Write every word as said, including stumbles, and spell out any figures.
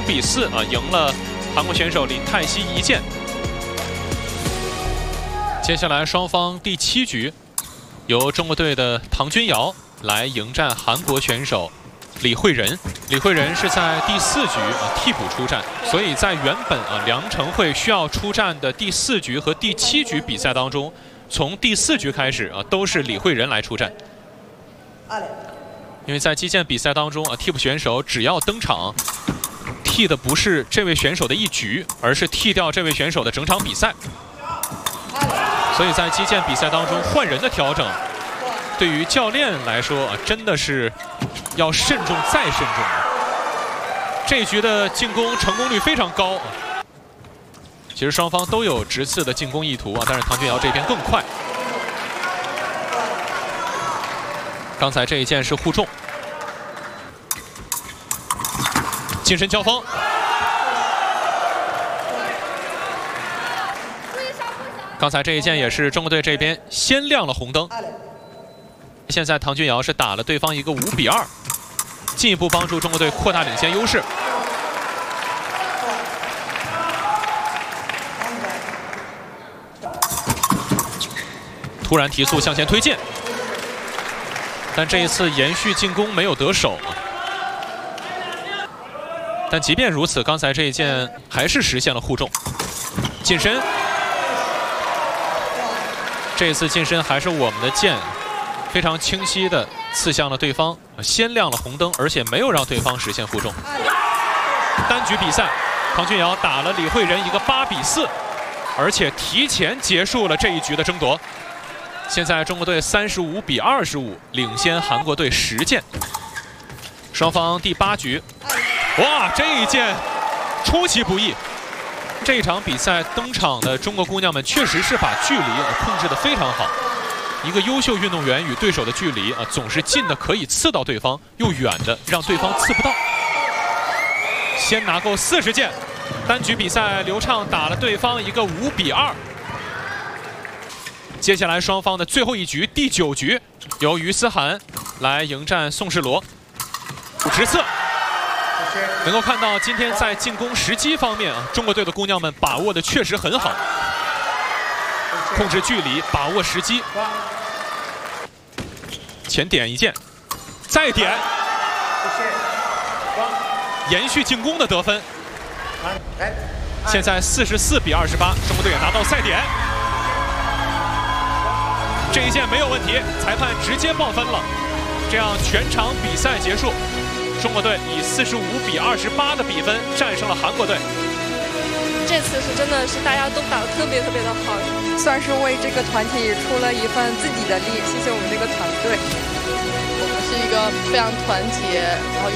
比四啊，赢了韩国选手林泰熙一剑。接下来双方第七局，由中国队的唐君瑶来迎战韩国选手李慧仁。李慧仁是在第四局啊替补出战，所以在原本啊梁成慧需要出战的第四局和第七局比赛当中，从第四局开始啊都是李慧仁来出战。因为在击剑比赛当中啊，替补选手只要登场，替的不是这位选手的一局，而是替掉这位选手的整场比赛。所以在击剑比赛当中换人的调整，对于教练来说啊，真的是要慎重再慎重。这一局的进攻成功率非常高。其实双方都有直刺的进攻意图啊，但是唐君瑶这边更快。刚才这一剑是互中，近身交锋。刚才这一剑也是中国队这边先亮了红灯。现在唐君瑶是打了对方一个五比二，进一步帮助中国队扩大领先优势。突然提速向前推进。但这一次延续进攻没有得手，但即便如此，刚才这一剑还是实现了互中，近身。这一次近身还是我们的剑非常清晰的刺向了对方，先亮了红灯，而且没有让对方实现互中。单局比赛，唐君瑶打了李慧仁一个八比四，而且提前结束了这一局的争夺。现在中国队三十五比二十五领先韩国队十剑。双方第八局，哇，这一剑出其不意。这一场比赛登场的中国姑娘们确实是把距离控制得非常好。一个优秀运动员与对手的距离啊，总是近的可以刺到对方，又远的让对方刺不到。先拿够四十剑，单局比赛刘畅打了对方一个五比二。接下来双方的最后一局第九局，由于思涵来迎战宋世罗，直刺。能够看到今天在进攻时机方面啊，中国队的姑娘们把握的确实很好，控制距离，把握时机。前点一剑，再点，延续进攻的得分。现在四十四比二十八，中国队也拿到赛点。这一剑没有问题，裁判直接报分了，这样全场比赛结束，中国队以四十五比二十八的比分战胜了韩国队。 这次是真的是大家都打得特别特别的好， 算是为这个团体出了一份自己的力，谢谢我们这个团队。 我们是一个非常团结，然后又